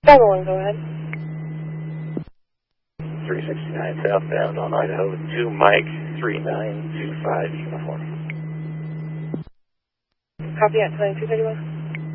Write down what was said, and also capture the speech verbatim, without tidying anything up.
seven one, go ahead. three sixty-nine southbound on Idaho two Mike three nine two five uniform. Copy at twenty-two thirty-one.